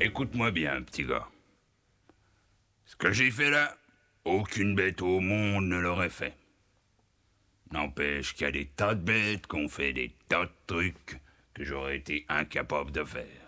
Écoute-moi bien, petit gars. Ce que j'ai fait là, aucune bête au monde ne l'aurait fait. N'empêche qu'il y a des tas de bêtes qui ont fait des tas de trucs que j'aurais été incapable de faire.